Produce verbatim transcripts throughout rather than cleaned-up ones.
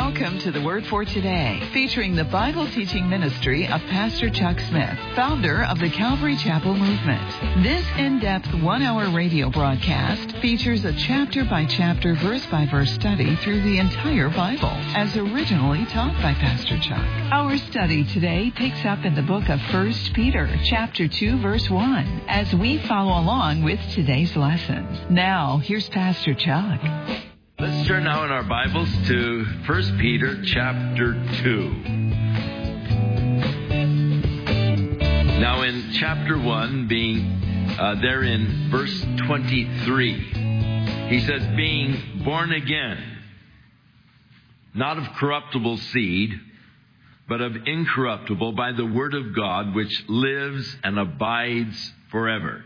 Welcome to the Word for Today, featuring the Bible teaching ministry of Pastor Chuck Smith, founder of the Calvary Chapel Movement. This in-depth one-hour radio broadcast features a chapter-by-chapter, verse-by-verse study through the entire Bible, as originally taught by Pastor Chuck. Our study today picks up in the book of First Peter, chapter two, verse one, as we follow along with today's lessons. Now, here's Pastor Chuck. Let's turn now in our Bibles to First Peter chapter two. Now in chapter one, being uh, there in verse twenty-three, he says, being born again, not of corruptible seed, but of incorruptible, by the word of God, which lives and abides forever.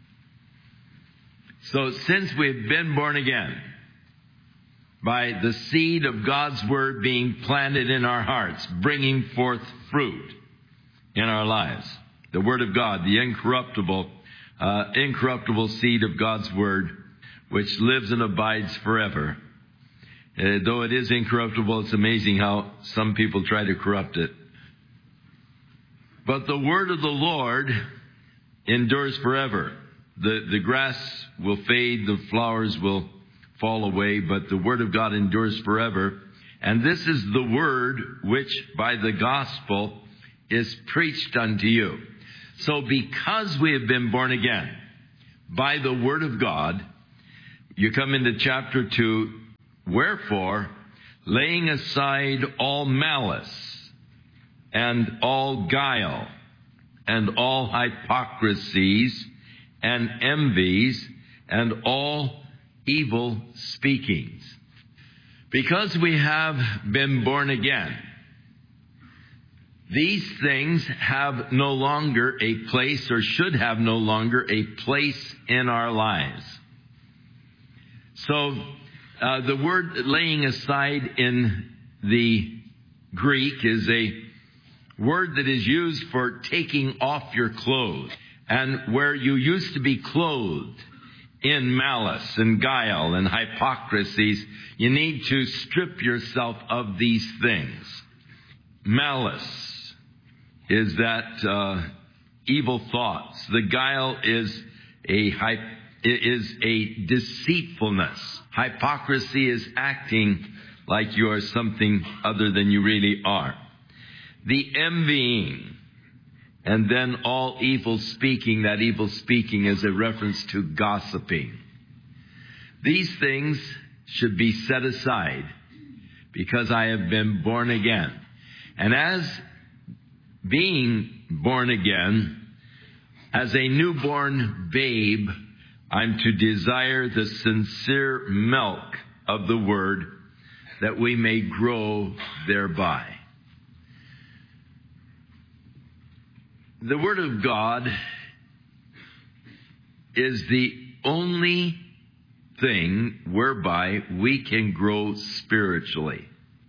So since we've been born again, by the seed of God's Word being planted in our hearts, bringing forth fruit in our lives. The Word of God, the incorruptible, uh, incorruptible seed of God's Word, which lives and abides forever. Uh, though it is incorruptible, it's amazing how some people try to corrupt it. But the Word of the Lord endures forever. The, the grass will fade, the flowers will fall away, but the word of God endures forever. And this is the word which by the gospel is preached unto you. So because we have been born again by the word of God, you come into chapter two, wherefore, laying aside all malice and all guile and all hypocrisies and envies and all evil speakings. Because we have been born again, these things have no longer a place, or should have no longer a place in our lives. So uh, the word laying aside in the Greek is a word that is used for taking off your clothes. And where you used to be clothed in malice and guile and hypocrisies, you need to strip yourself of these things. Malice is that uh, evil thoughts. The guile is a is a deceitfulness. Hypocrisy is acting like you are something other than you really are. The envying. And then all evil speaking, that evil speaking is a reference to gossiping. These things should be set aside because I have been born again. And as being born again, as a newborn babe, I'm to desire the sincere milk of the word that we may grow thereby. The Word of God is the only thing whereby we can grow spiritually.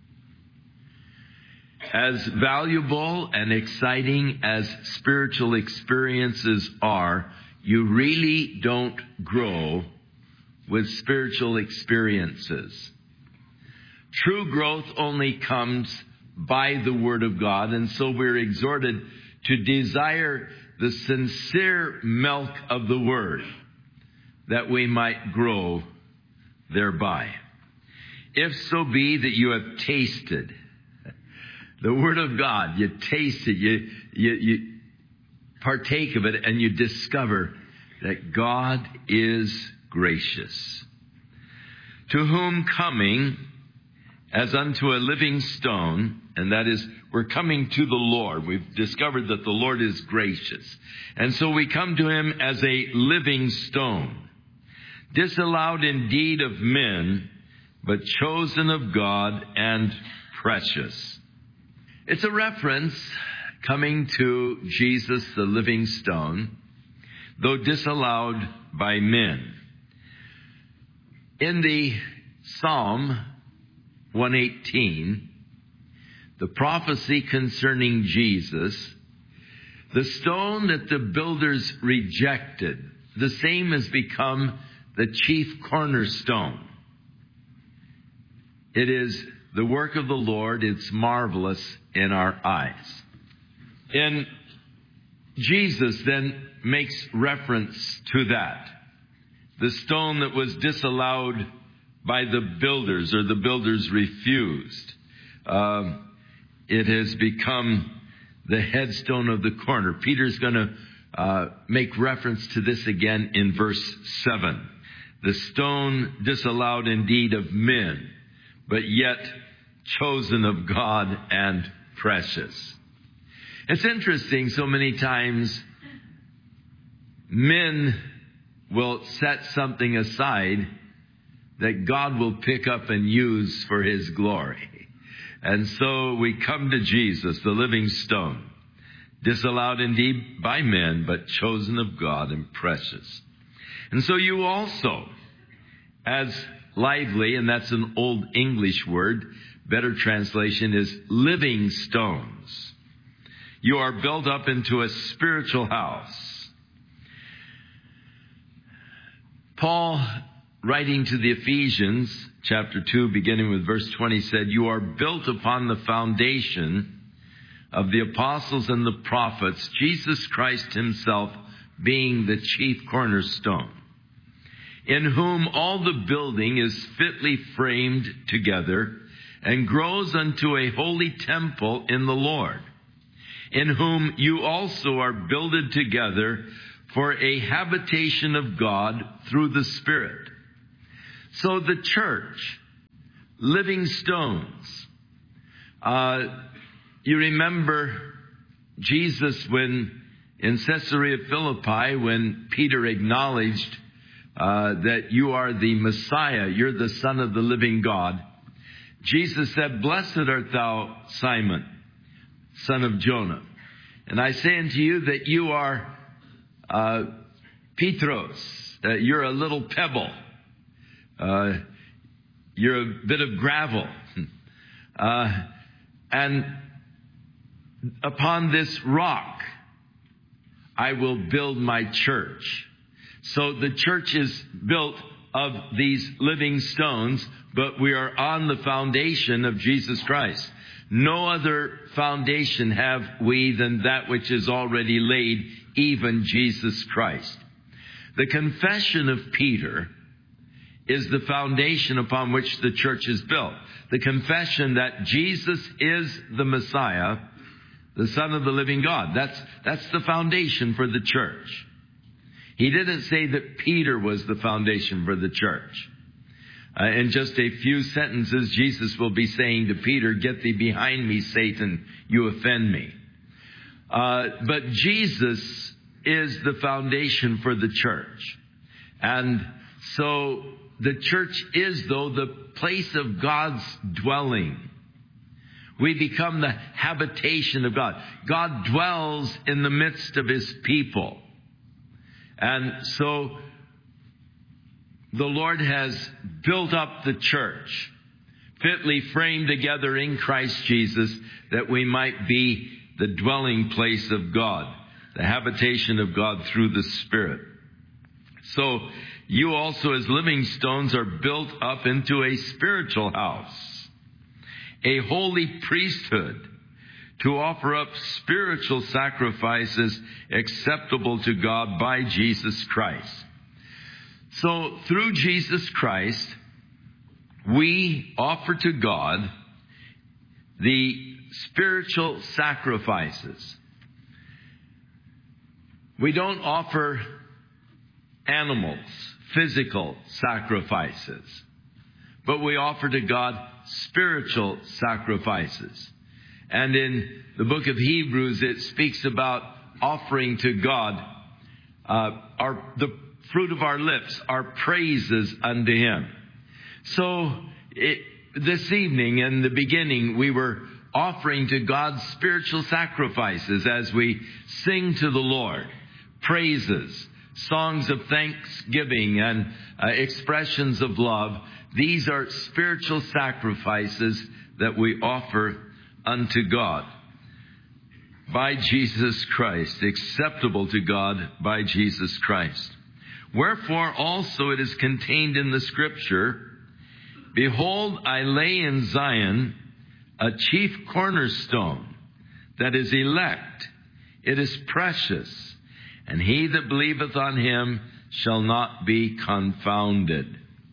As valuable and exciting as spiritual experiences are, you really don't grow with spiritual experiences. True growth only comes by the Word of God, and so we're exhorted to desire the sincere milk of the Word, that we might grow thereby. If so be that you have tasted the Word of God, you taste it, you, you, you partake of it, and you discover that God is gracious, to whom coming as unto a living stone, and that is, we're coming to the Lord. We've discovered that the Lord is gracious. And so we come to Him as a living stone, disallowed indeed of men, but chosen of God and precious. It's a reference coming to Jesus, the living stone, though disallowed by men. In the Psalm one eighteen, the prophecy concerning Jesus, the stone that the builders rejected, the same has become the chief cornerstone. It is the work of the Lord, it's marvelous in our eyes. And Jesus then makes reference to that. The stone that was disallowed by the builders, or the builders refused. Uh, it has become the headstone of the corner. Peter's going to uh, make reference to this again in verse seven. The stone disallowed indeed of men, but yet chosen of God and precious. It's interesting, so many times men will set something aside that God will pick up and use for His glory. And so we come to Jesus, the living stone, disallowed indeed by men, but chosen of God and precious. And so you also, as lively, and that's an old English word, better translation is living stones. You are built up into a spiritual house. Paul, writing to the Ephesians, chapter two, beginning with verse twenty, said, "You are built upon the foundation of the apostles and the prophets, Jesus Christ Himself being the chief cornerstone, in whom all the building is fitly framed together and grows unto a holy temple in the Lord, in whom you also are builded together for a habitation of God through the Spirit." So the church, living stones. Uh, you remember Jesus when in Caesarea Philippi, when Peter acknowledged uh, that you are the Messiah, you're the Son of the living God. Jesus said, "Blessed art thou, Simon, son of Jonah. And I say unto you that you are uh, Petros, uh, you're a little pebble. Uh, you're a bit of gravel. Uh, and upon this rock, I will build my church." So the church is built of these living stones, but we are on the foundation of Jesus Christ. No other foundation have we than that which is already laid, even Jesus Christ. The confession of Peter is the foundation upon which the church is built. The confession that Jesus is the Messiah, the Son of the living God. That's, that's the foundation for the church. He didn't say that Peter was the foundation for the church. Uh, in just a few sentences, Jesus will be saying to Peter, "Get thee behind me, Satan, you offend me." Uh, but Jesus is the foundation for the church. And so the church is, though, the place of God's dwelling. We become the habitation of God. God dwells in the midst of His people. And so the Lord has built up the church, fitly framed together in Christ Jesus, that we might be the dwelling place of God, the habitation of God through the Spirit. So you also, as living stones, are built up into a spiritual house, a holy priesthood, to offer up spiritual sacrifices acceptable to God by Jesus Christ. So through Jesus Christ, we offer to God the spiritual sacrifices. We don't offer animals, physical sacrifices, but we offer to God spiritual sacrifices. And in the book of Hebrews, it speaks about offering to God uh, our the fruit of our lips, our praises unto Him. So it, this evening, in the beginning, we were offering to God spiritual sacrifices as we sing to the Lord praises, songs of thanksgiving, and uh, expressions of love. These are spiritual sacrifices that we offer unto God by Jesus Christ, acceptable to God by Jesus Christ. Wherefore also it is contained in the Scripture, Behold, I lay in Zion a chief cornerstone that is elect. It is precious, and he that believeth on him shall not be confounded.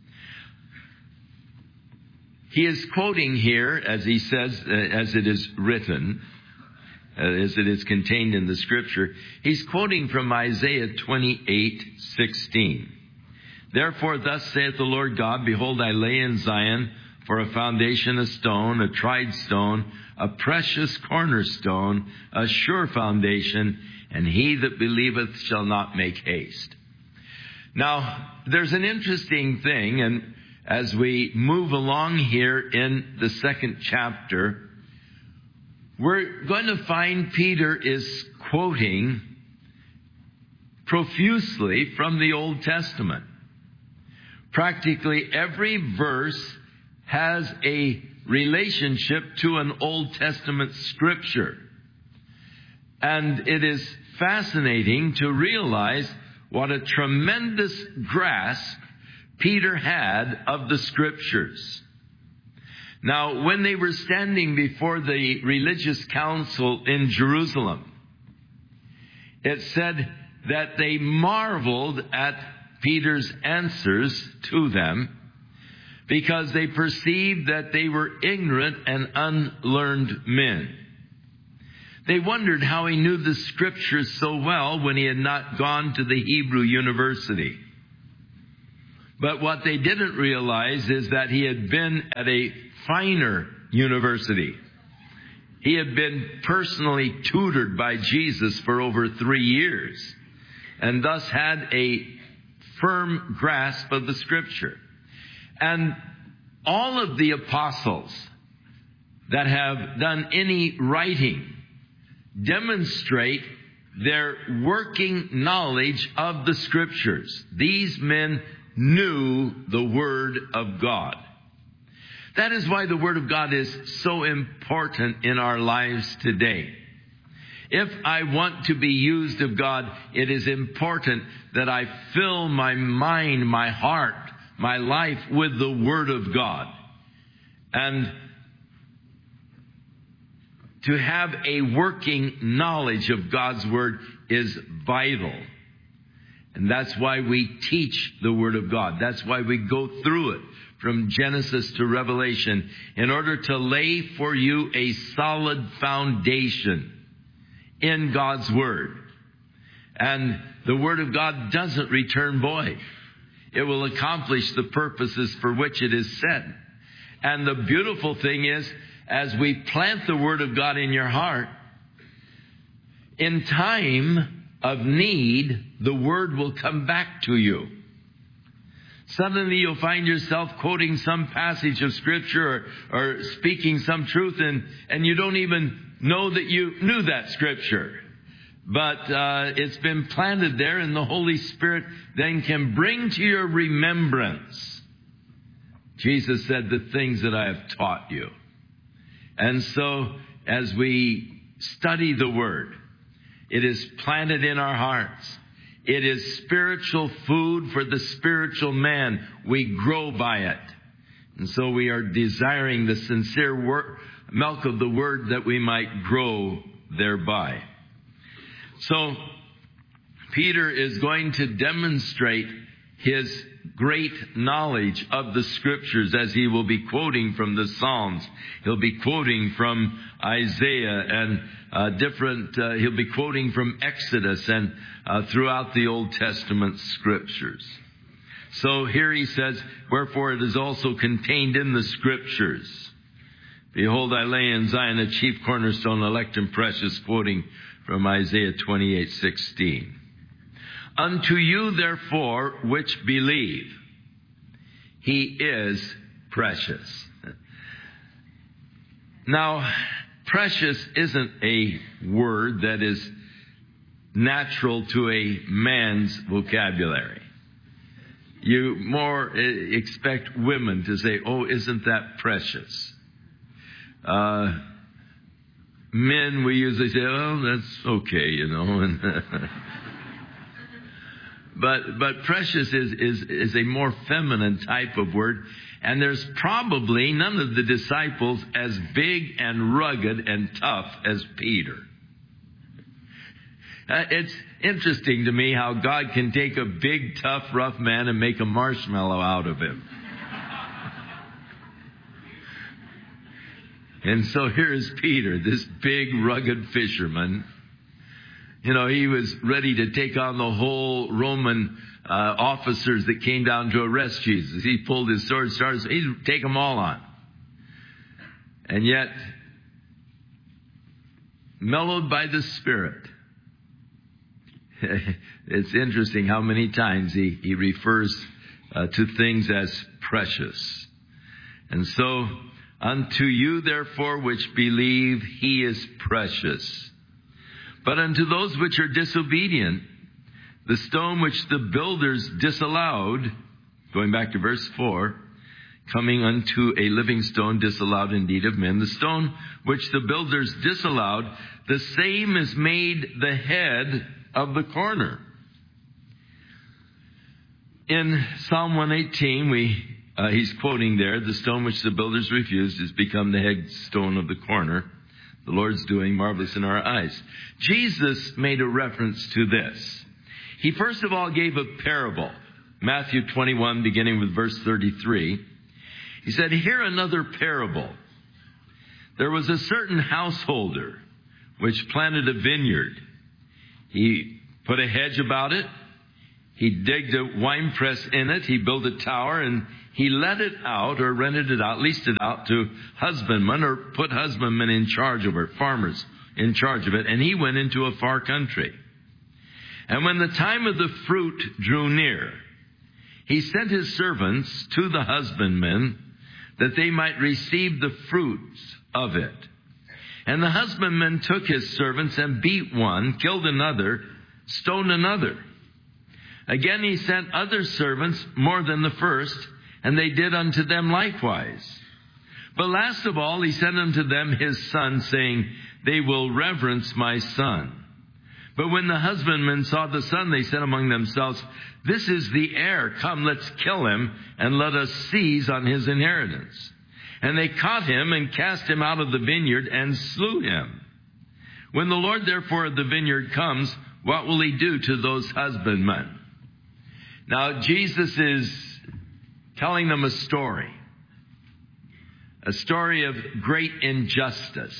He is quoting here, as he says, uh, as it is written, uh, as it is contained in the Scripture, he's quoting from Isaiah twenty-eight sixteen. Therefore, thus saith the Lord God, behold, I lay in Zion for a foundation a stone, a tried stone, a precious cornerstone, a sure foundation, and he that believeth shall not make haste. Now, there's an interesting thing, and as we move along here in the second chapter, we're going to find Peter is quoting profusely from the Old Testament. Practically every verse has a relationship to an Old Testament scripture. And it is fascinating to realize what a tremendous grasp Peter had of the scriptures. Now, when they were standing before the religious council in Jerusalem, it said that they marveled at Peter's answers to them because they perceived that they were ignorant and unlearned men. They wondered how he knew the scriptures so well when he had not gone to the Hebrew university. But what they didn't realize is that he had been at a finer university. He had been personally tutored by Jesus for over three years and thus had a firm grasp of the scripture. And all of the apostles that have done any writing demonstrate their working knowledge of the scriptures. These men knew the Word of God. That is why the Word of God is so important in our lives today. If I want to be used of God, it is important that I fill my mind, my heart, my life with the Word of God. And to have a working knowledge of God's Word is vital. And that's why we teach the Word of God. That's why we go through it from Genesis to Revelation in order to lay for you a solid foundation in God's Word. And the Word of God doesn't return void. It will accomplish the purposes for which it is sent. And the beautiful thing is, as we plant the Word of God in your heart, in time of need, the Word will come back to you. Suddenly you'll find yourself quoting some passage of Scripture or, or speaking some truth, and, and you don't even know that you knew that Scripture. But uh, it's been planted there, and the Holy Spirit then can bring to your remembrance. Jesus said, the things that I have taught you. And so, as we study the Word, it is planted in our hearts. It is spiritual food for the spiritual man. We grow by it. And so we are desiring the sincere wor- milk of the Word that we might grow thereby. So, Peter is going to demonstrate his great knowledge of the Scriptures as he will be quoting from the Psalms. He'll be quoting from Isaiah and uh, different, uh, he'll be quoting from Exodus and uh, throughout the Old Testament Scriptures. So here he says, wherefore it is also contained in the Scriptures. Behold, I lay in Zion a chief cornerstone, elect and precious, quoting from Isaiah twenty-eight sixteen. Unto you, therefore, which believe, he is precious. Now, precious isn't a word that is natural to a man's vocabulary. You more expect women to say, oh, isn't that precious? Uh, men, we usually say, oh, that's okay, you know. And But but precious is, is, is a more feminine type of word. And there's probably none of the disciples as big and rugged and tough as Peter. Uh, it's interesting to me how God can take a big, tough, rough man and make a marshmallow out of him. And so here's Peter, this big, rugged fisherman. You know, he was ready to take on the whole Roman uh, officers that came down to arrest Jesus. He pulled his sword, started, he'd take them all on. And yet, mellowed by the Spirit, it's interesting how many times he, he refers uh, to things as precious. And so, unto you, therefore, which believe, he is precious. But unto those which are disobedient, the stone which the builders disallowed, going back to verse four, coming unto a living stone disallowed indeed of men, the stone which the builders disallowed, the same is made the head of the corner. In Psalm one eighteen, we uh, he's quoting there, the stone which the builders refused has become the headstone of the corner. The Lord's doing marvelous in our eyes. Jesus made a reference to this. He first of all gave a parable. Matthew twenty-one, beginning with verse thirty-three. He said, hear another parable. There was a certain householder which planted a vineyard. He put a hedge about it. He digged a winepress in it. He built a tower, and he let it out or rented it out, leased it out to husbandmen or put husbandmen in charge of it, farmers in charge of it. And he went into a far country. And when the time of the fruit drew near, he sent his servants to the husbandmen that they might receive the fruits of it. And the husbandman took his servants and beat one, killed another, stoned another. Again he sent other servants more than the first, and they did unto them likewise. But last of all he sent unto them his son, saying, they will reverence my son. But when the husbandmen saw the son, they said among themselves, this is the heir. Come, let's kill him, and let us seize on his inheritance. And they caught him and cast him out of the vineyard and slew him. When the Lord therefore of the vineyard comes, what will he do to those husbandmen? Now, Jesus is telling them a story. A story of great injustice.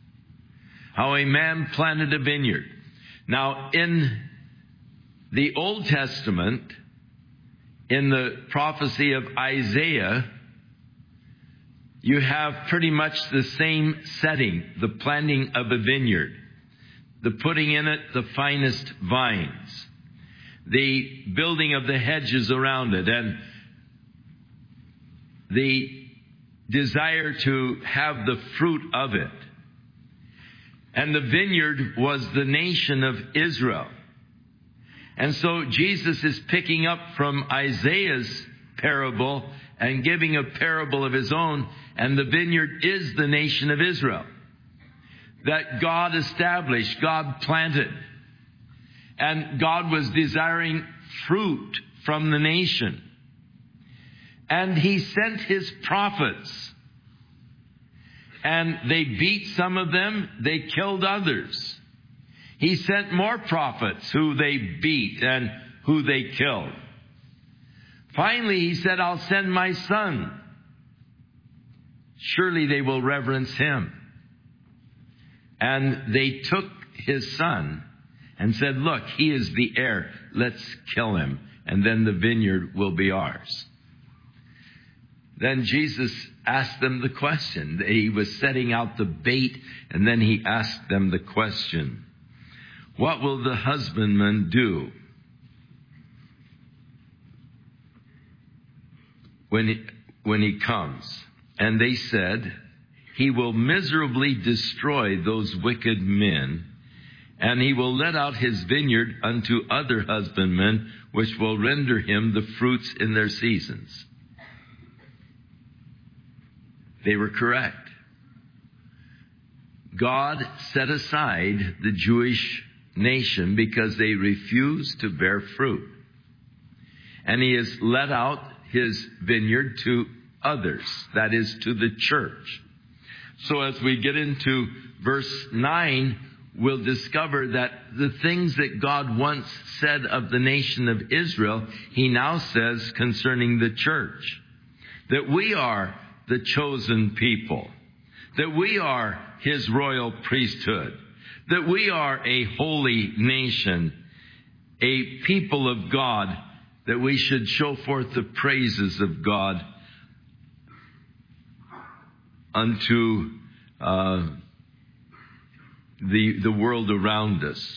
How a man planted a vineyard. Now, in the Old Testament, in the prophecy of Isaiah, you have pretty much the same setting, the planting of a vineyard, the putting in it the finest vines, the building of the hedges around it, and the desire to have the fruit of it. And the vineyard was the nation of Israel. And so Jesus is picking up from Isaiah's parable and giving a parable of his own. And the vineyard is the nation of Israel that God established, God planted. And God was desiring fruit from the nation. And he sent his prophets. And they beat some of them, they killed others. He sent more prophets who they beat and who they killed. Finally, he said, I'll send my son. Surely they will reverence him. And they took his son and said, look, he is the heir. Let's kill him. And then the vineyard will be ours. Then Jesus asked them the question. He was setting out the bait, and then he asked them the question. What will the husbandman do when he, when he comes? And they said, he will miserably destroy those wicked men, and he will let out his vineyard unto other husbandmen, which will render him the fruits in their seasons. They were correct. God set aside the Jewish nation because they refused to bear fruit. And he has let out his vineyard to others, that is, to the church. So as we get into verse nine, we'll discover that the things that God once said of the nation of Israel, He now says concerning the church. That we are the chosen people. That we are His royal priesthood. That we are a holy nation. A people of God. That we should show forth the praises of God unto uh, the, the world around us.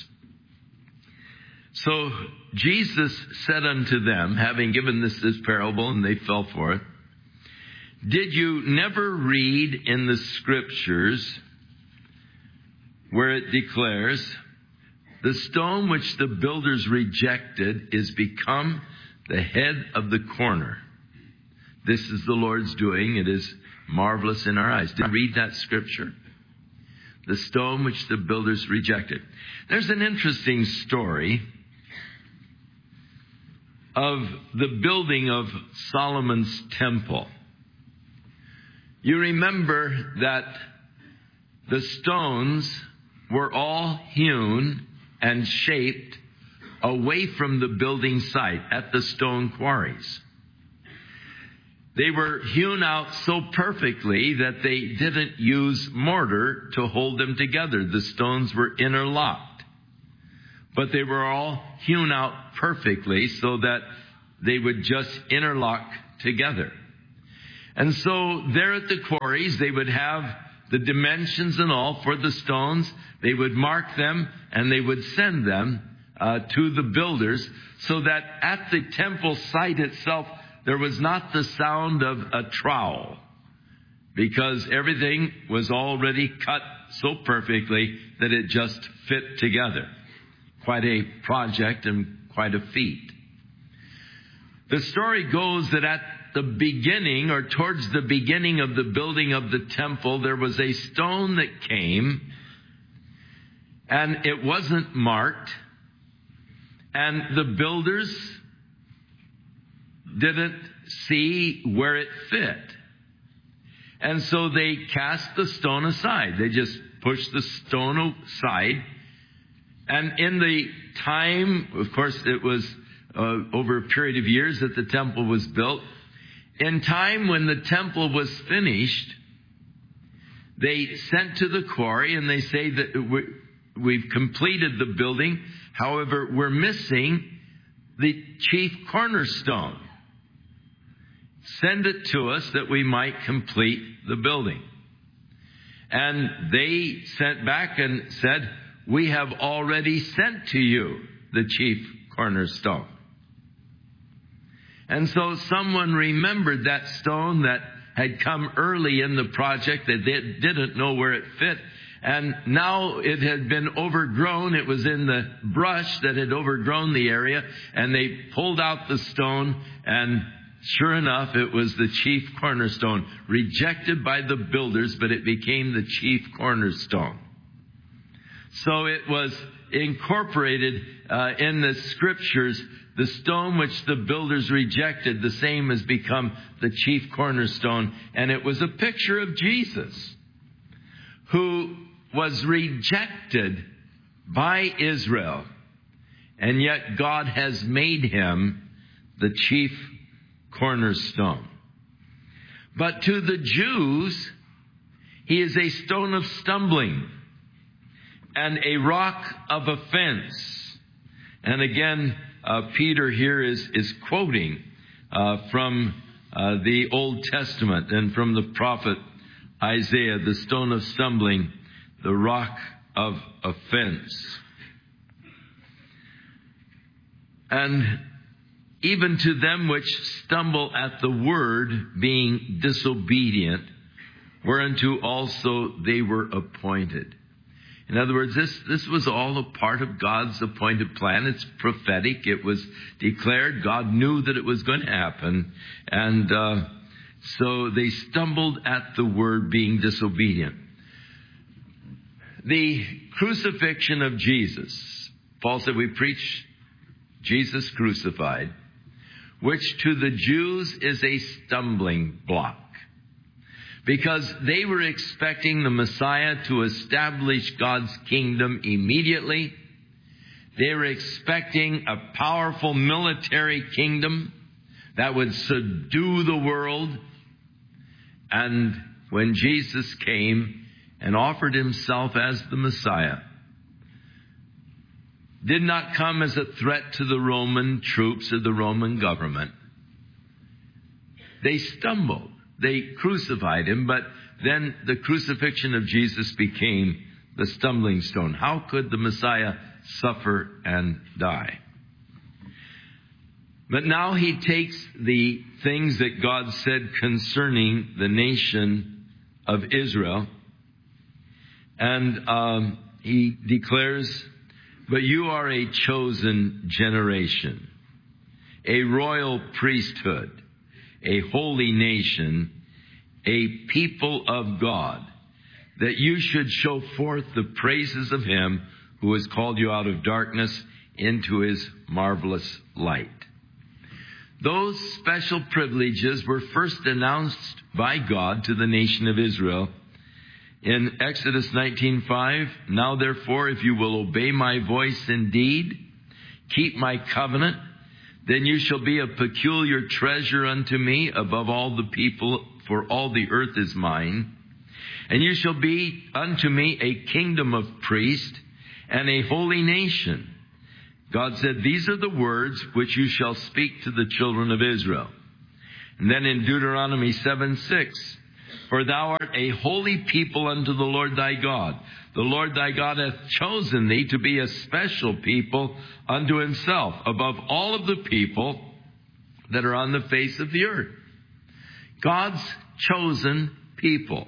So Jesus said unto them, having given this, this parable, and they fell for it, did you never read in the Scriptures where it declares, the stone which the builders rejected is become the head of the corner? This is the Lord's doing. It is marvelous in our eyes. Did you read that scripture? The stone which the builders rejected. There's an interesting story of the building of Solomon's temple. You remember that the stones were all hewn and shaped away from the building site at the stone quarries. They were hewn out so perfectly that they didn't use mortar to hold them together. The stones were interlocked. But they were all hewn out perfectly so that they would just interlock together. And so there at the quarries, they would have the dimensions and all for the stones. They would mark them and they would send them uh, to the builders so that at the temple site itself, there was not the sound of a trowel, because everything was already cut so perfectly that it just fit together. Quite a project and quite a feat. The story goes that at the beginning, or towards the beginning of the building of the temple, there was a stone that came, and it wasn't marked, and the builders didn't see where it fit. And so they cast the stone aside. They just pushed the stone aside. And in the time, of course, it was uh, over a period of years that the temple was built. In time when the temple was finished, they sent to the quarry and they say that we, we've completed the building. However, we're missing the chief cornerstone. Send it to us that we might complete the building. And they sent back and said, we have already sent to you the chief cornerstone. And so someone remembered that stone that had come early in the project, that they didn't know where it fit. And now it had been overgrown. It was in the brush that had overgrown the area. And they pulled out the stone, and sure enough, it was the chief cornerstone, rejected by the builders, but it became the chief cornerstone. So it was incorporated uh, in the Scriptures. The stone which the builders rejected, the same has become the chief cornerstone. And it was a picture of Jesus, who was rejected by Israel. And yet God has made him the chief cornerstone. But to the Jews, he is a stone of stumbling and a rock of offense. And again, uh, Peter here is, is quoting uh, from uh, the Old Testament and from the prophet Isaiah, the stone of stumbling, the rock of offense. And even to them which stumble at the word, being disobedient, whereunto also they were appointed. In other words, this, this was all a part of God's appointed plan. It's prophetic. It was declared. God knew that it was going to happen. And uh, so they stumbled at the word, being disobedient. The crucifixion of Jesus, Paul said we preach Jesus crucified. which to the Jews is a stumbling block, because they were expecting the Messiah to establish God's kingdom immediately. They were expecting a powerful military kingdom that would subdue the world. And when Jesus came and offered himself as the Messiah, did not come as a threat to the Roman troops or the Roman government, they stumbled. They crucified him, but then the crucifixion of Jesus became the stumbling stone. How could the Messiah suffer and die? But now he takes the things that God said concerning the nation of Israel, and um, he declares, "But you are a chosen generation, a royal priesthood, a holy nation, a people of God, that you should show forth the praises of him who has called you out of darkness into his marvelous light." Those special privileges were first announced by God to the nation of Israel in Exodus nineteen five. "Now therefore, if you will obey my voice indeed, keep my covenant, then you shall be a peculiar treasure unto me above all the people, for all the earth is mine. And you shall be unto me a kingdom of priests and a holy nation." God said, "These are the words which you shall speak to the children of Israel." And then in Deuteronomy seven six, "For thou art a holy people unto the Lord thy God. The Lord thy God hath chosen thee to be a special people unto himself above all of the people that are on the face of the earth." God's chosen people.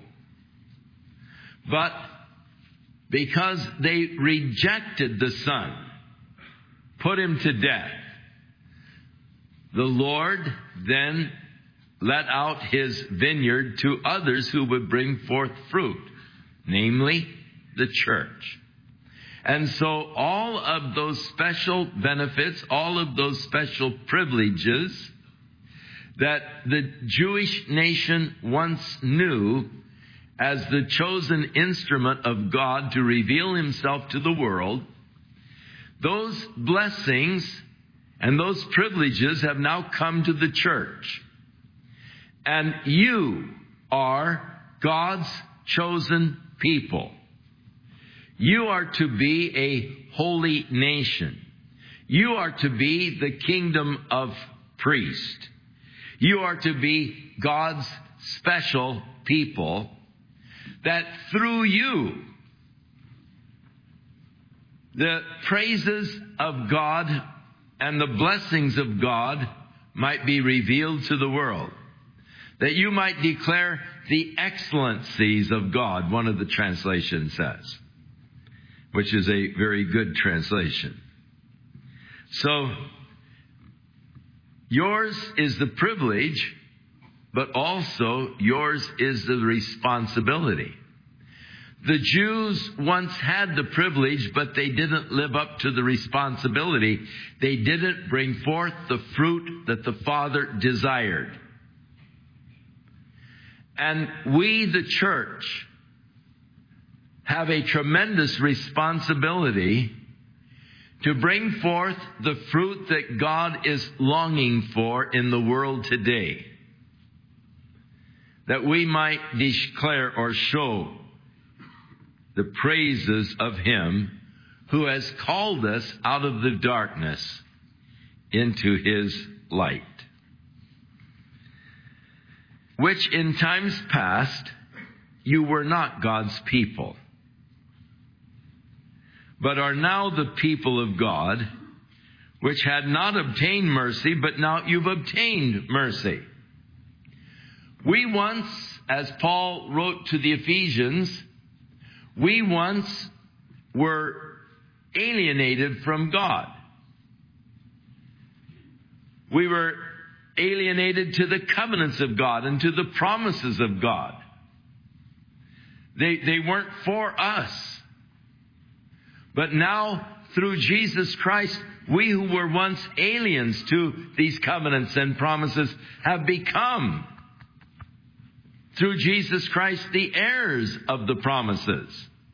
But because they rejected the Son, put him to death, the Lord then let out his vineyard to others who would bring forth fruit, namely the church. And so all of those special benefits, all of those special privileges that the Jewish nation once knew as the chosen instrument of God to reveal himself to the world, those blessings and those privileges have now come to the church. And you are God's chosen people. You are to be a holy nation. You are to be the kingdom of priests. You are to be God's special people, that through you the praises of God and the blessings of God might be revealed to the world. That you might declare the excellencies of God, one of the translations says, which is a very good translation. So, yours is the privilege, but also yours is the responsibility. The Jews once had the privilege, but they didn't live up to the responsibility. They didn't bring forth the fruit that the Father desired. And we, the church, have a tremendous responsibility to bring forth the fruit that God is longing for in the world today, that we might declare or show the praises of him who has called us out of the darkness into his light, which in times past you were not God's people, but are now the people of God, which had not obtained mercy, but now you've obtained mercy. We once, as Paul wrote to the Ephesians, we once were alienated from God. We were alienated to the covenants of God and to the promises of God. They, they weren't for us. But now, through Jesus Christ, we who were once aliens to these covenants and promises have become, through Jesus Christ, the heirs of the promises.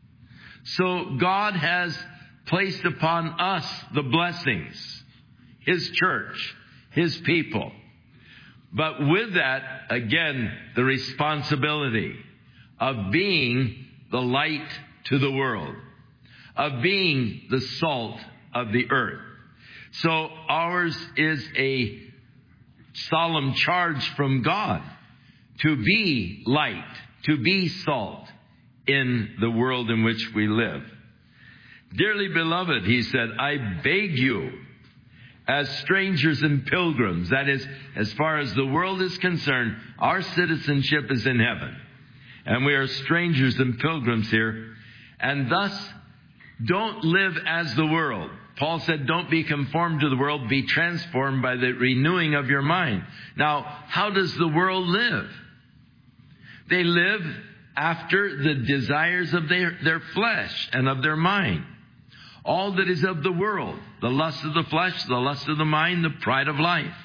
So God has placed upon us the blessings, His church, His people. But with that, again, the responsibility of being the light to the world, of being the salt of the earth. So ours is a solemn charge from God to be light, to be salt in the world in which we live. Dearly beloved, he said, I beg you, as strangers and pilgrims, that is, as far as the world is concerned, our citizenship is in heaven. And we are strangers and pilgrims here. And thus, don't live as the world. Paul said, don't be conformed to the world, be transformed by the renewing of your mind. Now, how does the world live? They live after the desires of their, their flesh and of their mind. All that is of the world, the lust of the flesh, the lust of the mind, the pride of life.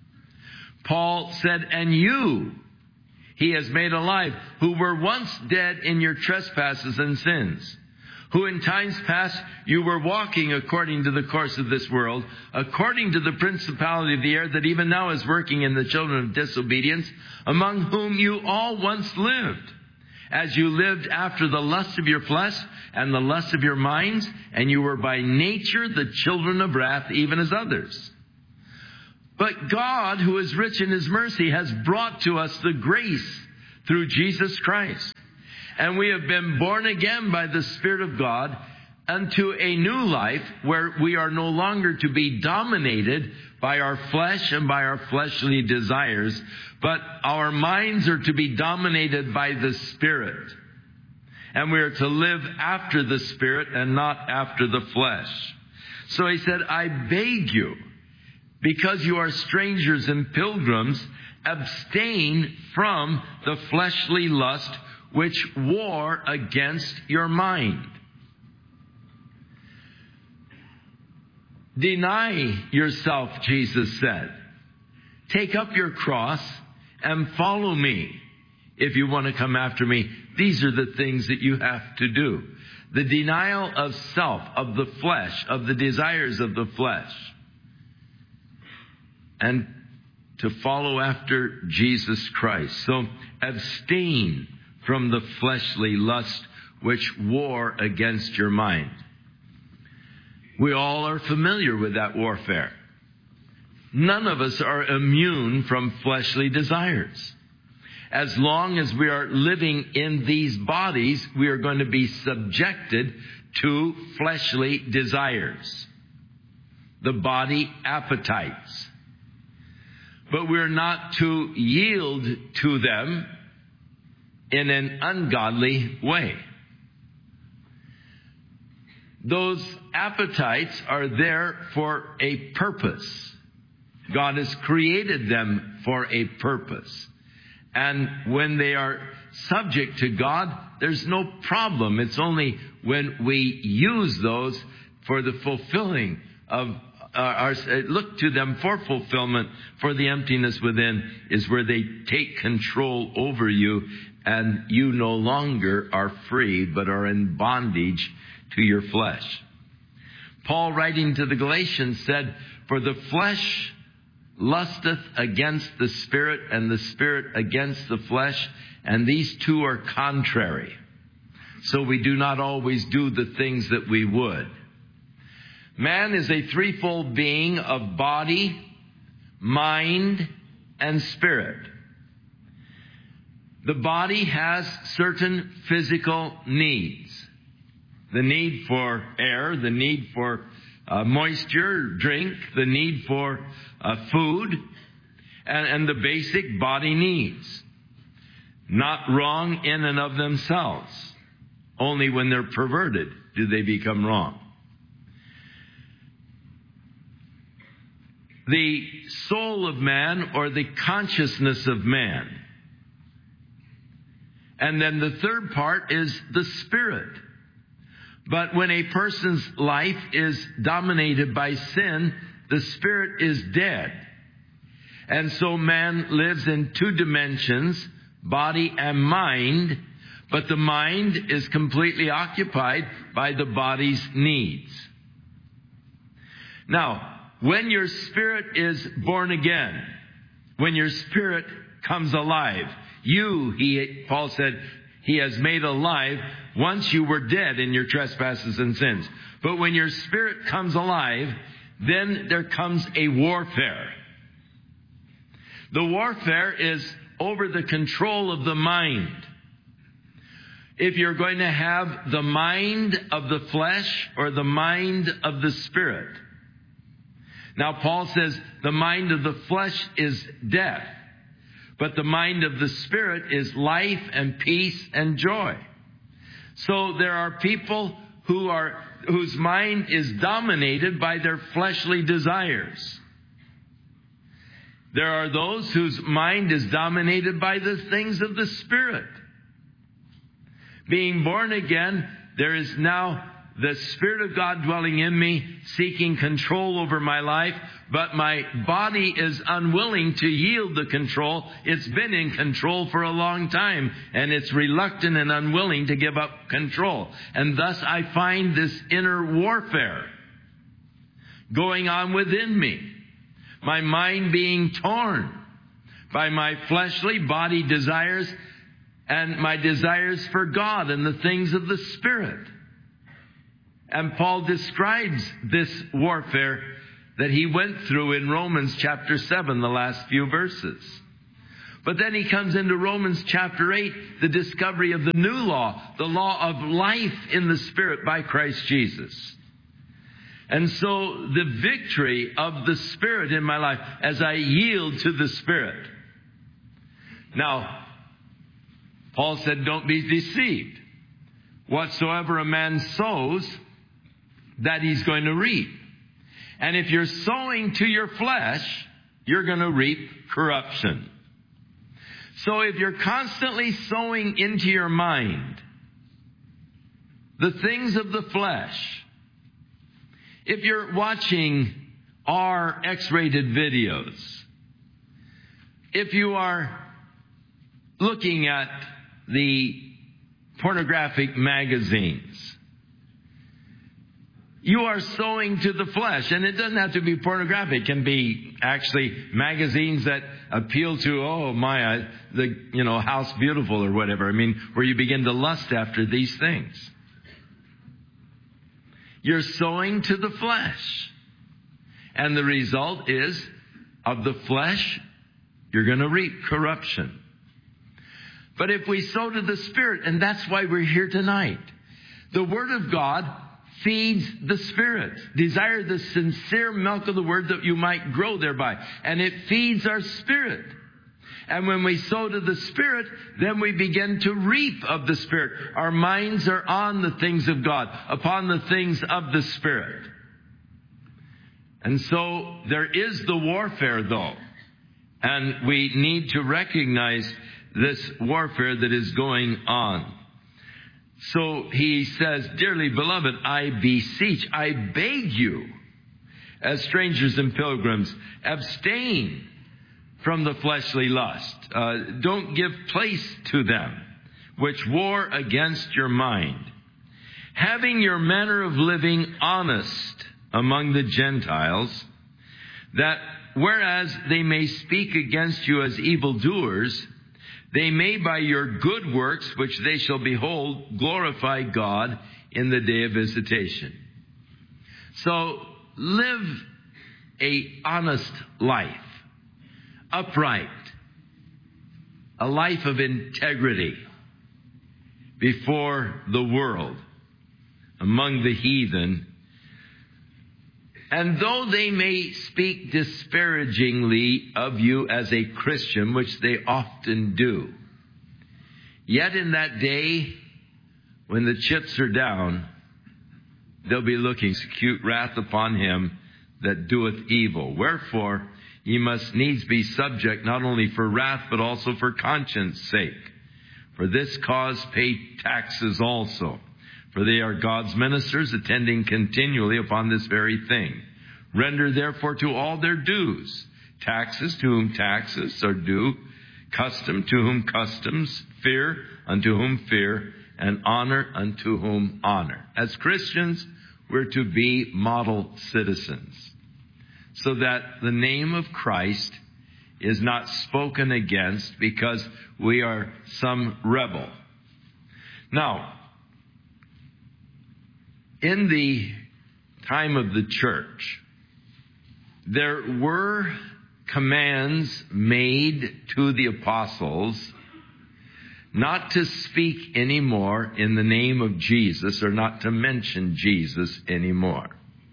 Paul said, and you He has made alive, who were once dead in your trespasses and sins, who in times past you were walking according to the course of this world, according to the principality of the air that even now is working in the children of disobedience, among whom you all once lived, as you lived after the lust of your flesh and the lust of your minds, and you were by nature the children of wrath, even as others. But God, who is rich in His mercy, has brought to us the grace through Jesus Christ. And we have been born again by the Spirit of God unto a new life where we are no longer to be dominated by our flesh and by our fleshly desires, but our minds are to be dominated by the Spirit. And we are to live after the Spirit and not after the flesh. So he said, I beg you, because you are strangers and pilgrims, abstain from the fleshly lust which war against your mind. Deny yourself, Jesus said. Take up your cross and follow me. If you want to come after me, these are the things that you have to do. The denial of self, of the flesh, of the desires of the flesh. And to follow after Jesus Christ. So abstain from the fleshly lust which war against your mind. We all are familiar with that warfare. None of us are immune from fleshly desires. As long as we are living in these bodies, we are going to be subjected to fleshly desires, the body appetites. But we're not to yield to them in an ungodly way. Those appetites are there for a purpose. God has created them for a purpose. And when they are subject to God, there's no problem. It's only when we use those for the fulfilling of uh, our, look to them for fulfillment, for the emptiness within, is where they take control over you, and you no longer are free, but are in bondage to your flesh. Paul, writing to the Galatians, said, for the flesh lusteth against the Spirit, and the Spirit against the flesh, and these two are contrary. So we do not always do the things that we would. Man is a threefold being of body, mind, and spirit. The body has certain physical needs. The need for air, the need for uh, moisture, drink, the need for uh, food, and, and the basic body needs. Not wrong in and of themselves. Only when they're perverted do they become wrong. The soul of man, or the consciousness of man. And then the third part is the spirit. But when a person's life is dominated by sin, the spirit is dead. And so man lives in two dimensions, body and mind, but the mind is completely occupied by the body's needs. Now, when your spirit is born again, when your spirit comes alive, you, he, Paul said, he has made alive. Once you were dead in your trespasses and sins. But when your spirit comes alive, then there comes a warfare. The warfare is over the control of the mind. If you're going to have the mind of the flesh or the mind of the spirit. Now, Paul says the mind of the flesh is death, but the mind of the spirit is life and peace and joy. So there are people who are whose mind is dominated by their fleshly desires. There are those whose mind is dominated by the things of the Spirit. Being born again, there is now the Spirit of God dwelling in me, seeking control over my life, but my body is unwilling to yield the control. It's been in control for a long time, and it's reluctant and unwilling to give up control. And thus I find this inner warfare going on within me. My mind being torn by my fleshly body desires and my desires for God and the things of the Spirit. And Paul describes this warfare that he went through in Romans chapter seven, the last few verses. But then he comes into Romans chapter eight, the discovery of the new law, the law of life in the Spirit by Christ Jesus. And so the victory of the Spirit in my life as I yield to the Spirit. Now, Paul said, don't be deceived. Whatsoever a man sows, that he's going to reap. And if you're sowing to your flesh, you're going to reap corruption. So if you're constantly sowing into your mind the things of the flesh, if you're watching R X-rated videos, if you are looking at the pornographic magazines, you are sowing to the flesh. And it doesn't have to be pornographic. It can be actually magazines that appeal to, oh my, uh, the, you know, House Beautiful or whatever. I mean, where you begin to lust after these things. You're sowing to the flesh. And the result is, of the flesh, you're going to reap corruption. But if we sow to the Spirit, and that's why we're here tonight, the Word of God feeds the Spirit. Desire the sincere milk of the Word that you might grow thereby. And it feeds our spirit. And when we sow to the Spirit, then we begin to reap of the Spirit. Our minds are on the things of God, upon the things of the Spirit. And so there is the warfare, though. And we need to recognize this warfare that is going on. So he says, dearly beloved, I beseech, I beg you, as strangers and pilgrims, abstain from the fleshly lust. Uh, don't give place to them, which war against your mind. Having your manner of living honest among the Gentiles, that whereas they may speak against you as evildoers, they may by your good works, which they shall behold, glorify God in the day of visitation. So live a honest life, upright, a life of integrity before the world, among the heathen. And though they may speak disparagingly of you as a Christian, which they often do, yet in that day, when the chips are down, they'll be looking acute wrath upon him that doeth evil. Wherefore, ye must needs be subject not only for wrath, but also for conscience sake. For this cause pay taxes also. For they are God's ministers, attending continually upon this very thing. Render therefore to all their dues, taxes to whom taxes are due, custom to whom customs, fear unto whom fear, and honor unto whom honor. As Christians, we're to be model citizens, so that the name of Christ is not spoken against because we are some rebel. Now, in the time of the church, there were commands made to the apostles not to speak anymore in the name of Jesus, or not to mention Jesus anymore.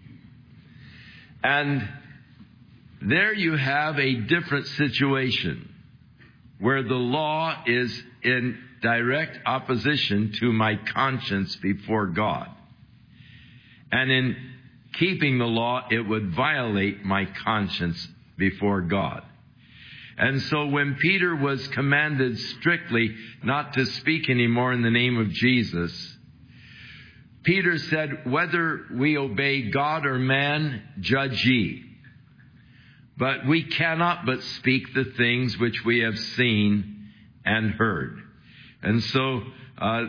And there you have a different situation where the law is in direct opposition to my conscience before God. And in keeping the law, it would violate my conscience before God. And so when Peter was commanded strictly not to speak anymore in the name of Jesus, Peter said, whether we obey God or man, judge ye. But we cannot but speak the things which we have seen and heard. And so, uh,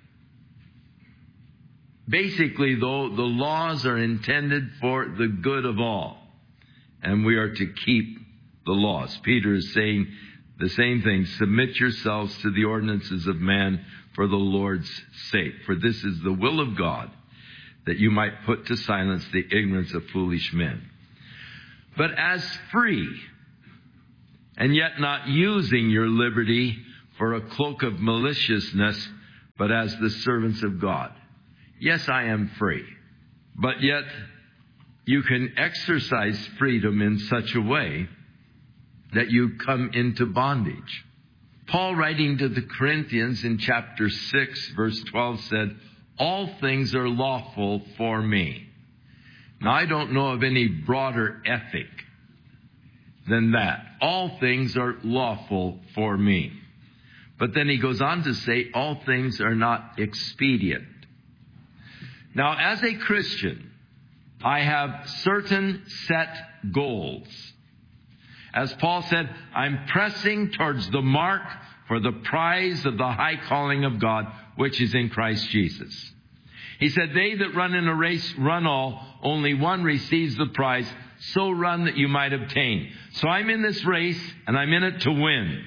basically, though, the laws are intended for the good of all, and we are to keep the laws. Peter is saying the same thing. Submit yourselves to the ordinances of man for the Lord's sake. For this is the will of God, that you might put to silence the ignorance of foolish men. But as free, and yet not using your liberty for a cloak of maliciousness, but as the servants of God. Yes, I am free, but yet you can exercise freedom in such a way that you come into bondage. Paul, writing to the Corinthians in chapter six, verse twelve, said, all things are lawful for me. Now, I don't know of any broader ethic than that. All things are lawful for me. But then he goes on to say, all things are not expedient. Now, as a Christian, I have certain set goals. As Paul said, I'm pressing towards the mark for the prize of the high calling of God, which is in Christ Jesus. He said, they that run in a race run all, only one receives the prize. So run that you might obtain. So I'm in this race, and I'm in it to win.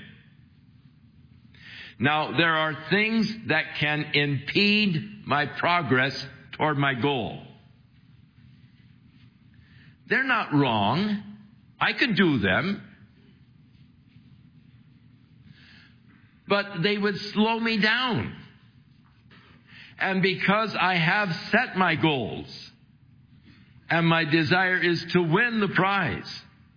Now, there are things that can impede my progress toward my goal. They're not wrong. I could do them. But they would slow me down. And because I have set my goals, and my desire is to win the prize,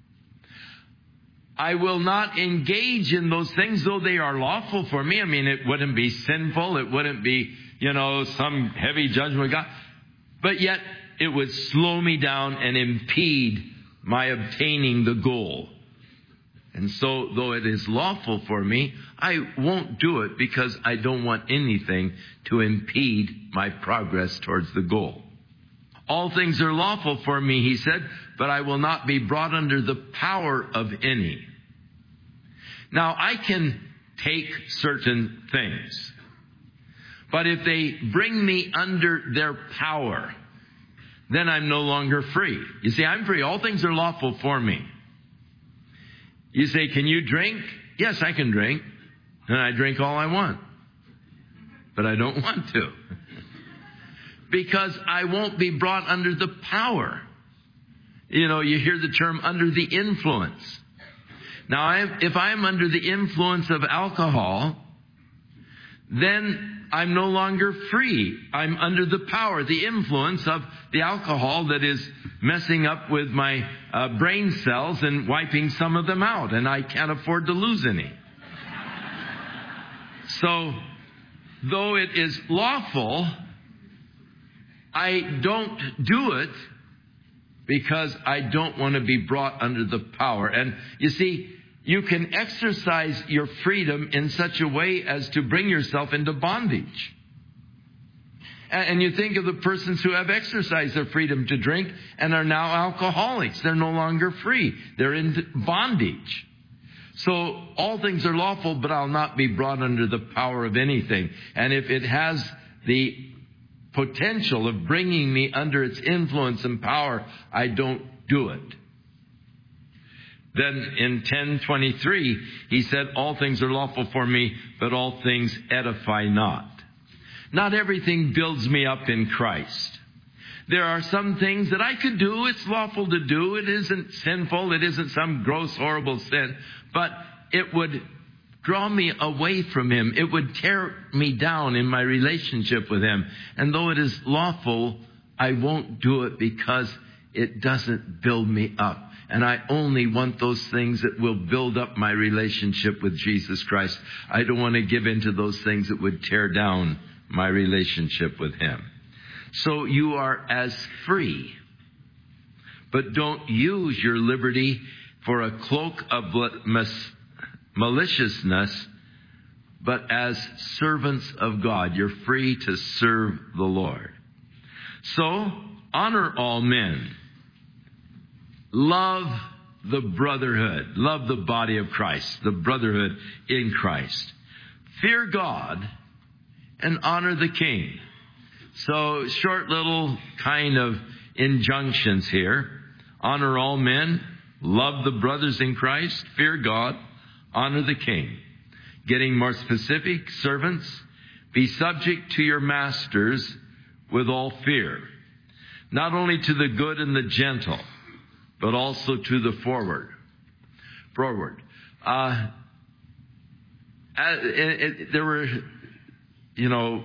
I will not engage in those things, though they are lawful for me. I mean, it wouldn't be sinful. It wouldn't be, you know, some heavy judgment of God. But yet, it would slow me down and impede my obtaining the goal. And so, though it is lawful for me, I won't do it because I don't want anything to impede my progress towards the goal. All things are lawful for me, he said, but I will not be brought under the power of any. Now, I can take certain things, but if they bring me under their power, then I'm no longer free. You see, I'm free. All things are lawful for me. You say, can you drink? Yes, I can drink. And I drink all I want. But I don't want to. Because I won't be brought under the power. You know, you hear the term under the influence. Now, I'm, if I'm under the influence of alcohol, then I'm no longer free. I'm under the power, the influence of the alcohol that is messing up with my uh, brain cells and wiping some of them out, and I can't afford to lose any. So, though it is lawful, I don't do it because I don't want to be brought under the power. And you see, you can exercise your freedom in such a way as to bring yourself into bondage. And you think of the persons who have exercised their freedom to drink and are now alcoholics. They're no longer free. They're in bondage. So all things are lawful, but I'll not be brought under the power of anything. And if it has the potential of bringing me under its influence and power, I don't do it. Then in ten twenty-three, he said, all things are lawful for me, but all things edify not. Not everything builds me up in Christ. There are some things that I could do. It's lawful to do. It isn't sinful. It isn't some gross, horrible sin. But it would draw me away from Him. It would tear me down in my relationship with Him. And though it is lawful, I won't do it because it doesn't build me up. And I only want those things that will build up my relationship with Jesus Christ. I don't want to give in to those things that would tear down my relationship with Him. So you are as free. But don't use your liberty for a cloak of maliciousness, but as servants of God. You're free to serve the Lord. So, honor all men. Love the brotherhood. Love the body of Christ, the brotherhood in Christ. Fear God and honor the king. So, short little kind of injunctions here. Honor all men. Love the brothers in Christ. Fear God. Honor the king. Getting more specific, servants, be subject to your masters with all fear. Not only to the good and the gentle, but also to the forward. Forward. Uh, it, it, there were, you know,